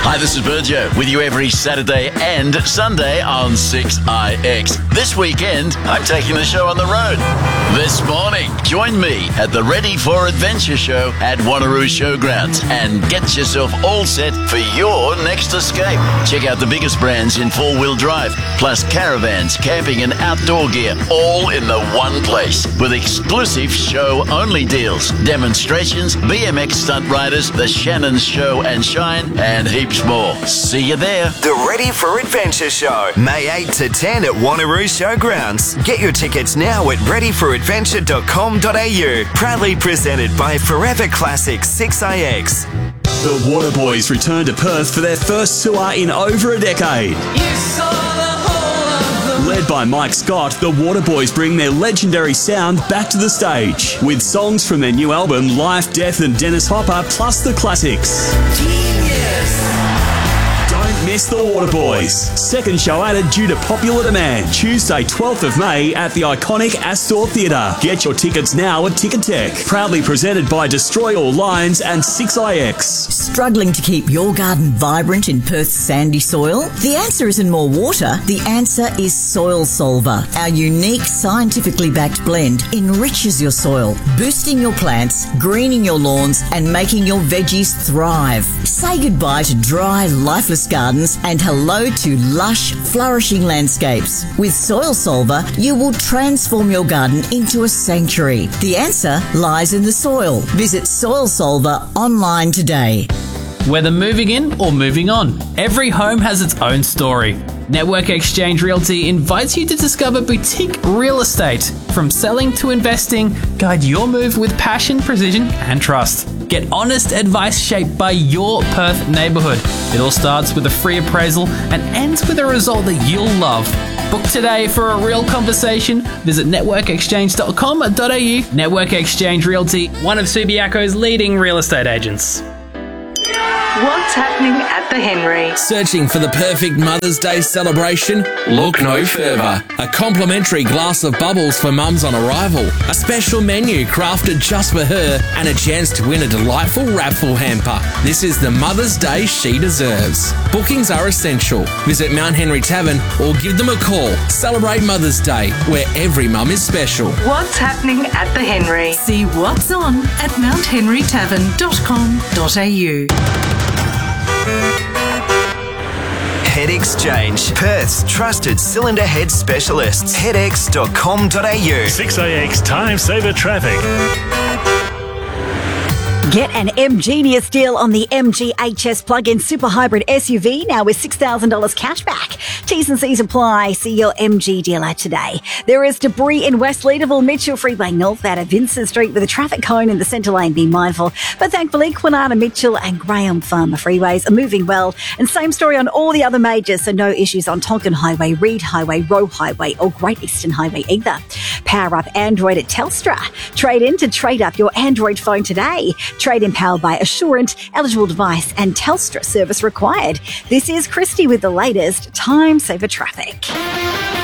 Hi, this is Berjo with you every Saturday and Sunday on 6IX. This weekend, I'm taking the show on the road. This morning, join me at the Ready for Adventure show at Wanneroo Showgrounds and get yourself all set for your next escape. Check out the biggest brands in four-wheel drive, plus caravans, camping and outdoor gear, all in the one place with exclusive show-only deals, demonstrations, BMX stunt riders, the Shannon's Show and Shine, and heaps more. See you there. The Ready for Adventure show, May 8 to 10 at Wanneroo Showgrounds. Get your tickets now at readyforadventure.com.au. Proudly presented by Forever Classic 6IX. The Waterboys return to Perth for their first tour in over a decade. Led by Mike Scott, the Waterboys bring their legendary sound back to the stage with songs from their new album Life, Death and Dennis Hopper, plus the classics. Don't miss the Waterboys. Second show added due to popular demand. Tuesday, 12th of May at the iconic Astor Theatre. Get your tickets now at Ticketek. Proudly presented by Destroy All Lines and 6IX. Struggling to keep your garden vibrant in Perth's sandy soil? The answer isn't more water. The answer is Soil Solver. Our unique, scientifically backed blend enriches your soil, boosting your plants, greening your lawns, and making your veggies thrive. Say goodbye to dry, lifeless gardens and hello to lush, flourishing landscapes. With Soil Solver, you will transform your garden into a sanctuary. The answer lies in the soil. Visit Soil Solver online today. Whether moving in or moving on, every home has its own story. Network Exchange Realty invites you to discover boutique real estate. From selling to investing, guide your move with passion, precision and trust. Get honest advice shaped by your Perth neighbourhood. It all starts with a free appraisal and ends with a result that you'll love. Book today for a real conversation. Visit networkexchange.com.au. Network Exchange Realty, one of Subiaco's leading real estate agents. What's happening at the Henry? Searching for the perfect Mother's Day celebration? Look no further. A complimentary glass of bubbles for mums on arrival, a special menu crafted just for her, and a chance to win a delightful raffle hamper. This is the Mother's Day she deserves. Bookings are essential. Visit Mount Henry Tavern or give them a call. Celebrate Mother's Day, where every mum is special. What's happening at the Henry? See what's on at mounthenrytavern.com.au. Head Exchange, Perth's trusted cylinder head specialists. headx.com.au. 6AX Time Saver Traffic. Get an M-Genius deal on the MG HS plug-in super hybrid SUV now with $6,000 cash back. T's and C's apply. See your MG dealer today. There is debris in West Leederville, Mitchell Freeway North out of Vincent Street with a traffic cone in the centre lane. Be mindful. But thankfully, Kwinana, Mitchell and Graham Farmer freeways are moving well. And same story on all the other majors, so no issues on Tonkin Highway, Reed Highway, Roe Highway or Great Eastern Highway either. Power up Android at Telstra. Trade in to trade up your Android phone today. Trade in powered by Assurant, eligible device and Telstra service required. This is Christy with the latest Time Saver Traffic.